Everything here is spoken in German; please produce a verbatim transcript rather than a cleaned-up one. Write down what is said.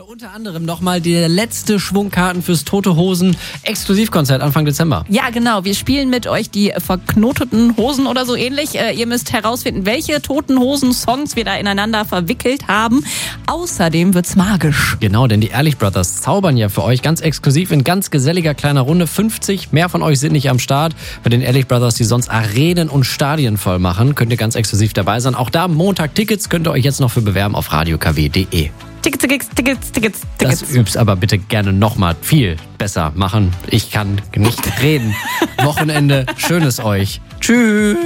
unter anderem nochmal der letzte Schwungkarten fürs Tote Hosen Exklusivkonzert Anfang Dezember. Ja, genau. Wir spielen mit euch die verknoteten Hosen oder so ähnlich. Äh, ihr müsst herausfinden, welche Toten Hosen-Songs wir da ineinander verwickelt haben. Außerdem wird's magisch. Genau, denn die Ehrlich Brothers zaubern ja für euch ganz exklusiv in ganz geselliger kleiner Runde. fünfzig, mehr von euch sind nicht am Start. Bei den Ehrlich Brothers, die sonst Arenen und Stadien voll machen, könnt ihr ganz exklusiv dabei sein. Auch da Montag Tickets könnt ihr euch jetzt noch für bewerben auf radio k w punkt de. Tickets, Tickets, Tickets, Tickets, Tickets. Das übst aber bitte gerne nochmal viel besser machen. Ich kann nicht reden. Wochenende, schönes euch. Tschüss.